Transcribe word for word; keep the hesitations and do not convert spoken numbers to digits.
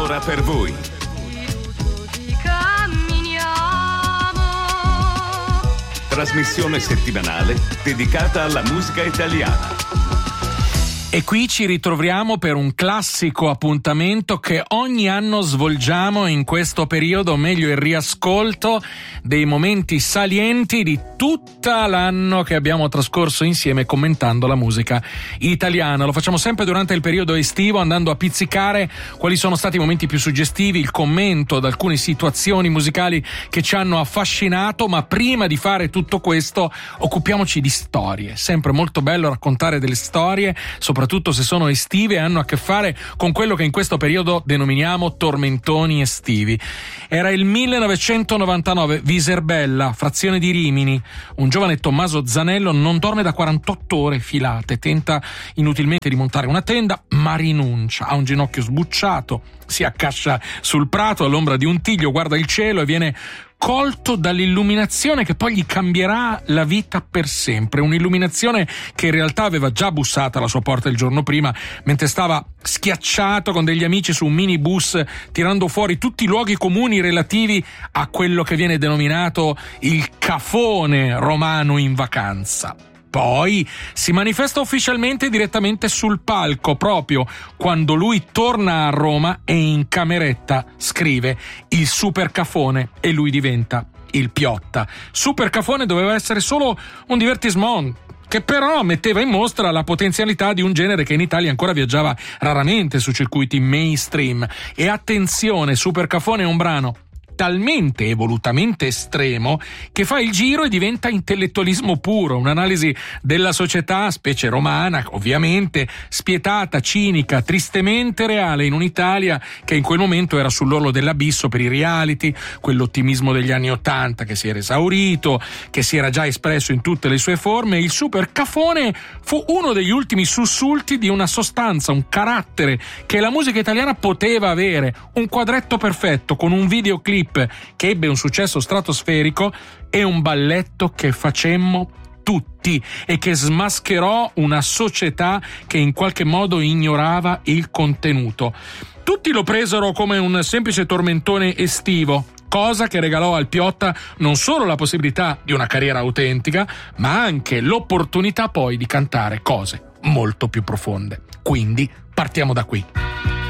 lavora per voi. Trasmissione settimanale dedicata alla musica italiana. E qui ci ritroviamo per un classico appuntamento che ogni anno svolgiamo in questo periodo, o meglio il riascolto dei momenti salienti di tutta l'anno che abbiamo trascorso insieme commentando la musica italiana. Lo facciamo sempre durante il periodo estivo, andando a pizzicare quali sono stati i momenti più suggestivi, il commento ad alcune situazioni musicali che ci hanno affascinato, ma prima di fare tutto questo occupiamoci di storie. Sempre molto bello raccontare delle storie, soprattutto se sono estive e hanno a che fare con quello che in questo periodo denominiamo tormentoni estivi. Era il millenovecentonovantanove, Viserbella, frazione di Rimini. Un giovane Tommaso Zanello non dorme da quarantotto ore filate, tenta inutilmente di montare una tenda, ma rinuncia. Ha un ginocchio sbucciato, si accascia sul prato all'ombra di un tiglio, guarda il cielo e viene colto dall'illuminazione che poi gli cambierà la vita per sempre. Un'illuminazione che in realtà aveva già bussato alla sua porta il giorno prima, mentre stava schiacciato con degli amici su un minibus, tirando fuori tutti i luoghi comuni relativi a quello che viene denominato il cafone romano in vacanza. Poi si manifesta ufficialmente direttamente sul palco, proprio quando lui torna a Roma e in cameretta scrive il Supercafone e lui diventa il Piotta. Supercafone doveva essere solo un divertissement, che però metteva in mostra la potenzialità di un genere che in Italia ancora viaggiava raramente su circuiti mainstream. E attenzione, Supercafone è un brano talmente e volutamente estremo che fa il giro e diventa intellettualismo puro, un'analisi della società, specie romana, ovviamente, spietata, cinica, tristemente reale in un'Italia che in quel momento era sull'orlo dell'abisso per i reality, quell'ottimismo degli anni Ottanta che si era esaurito, che si era già espresso in tutte le sue forme. Il Supercafone fu uno degli ultimi sussulti di una sostanza, un carattere che la musica italiana poteva avere, un quadretto perfetto con un videoclip che ebbe un successo stratosferico e un balletto che facemmo tutti e che smascherò una società che in qualche modo ignorava il contenuto. Tutti lo presero come un semplice tormentone estivo, cosa che regalò al Piotta non solo la possibilità di una carriera autentica, ma anche l'opportunità poi di cantare cose molto più profonde. Quindi partiamo da qui.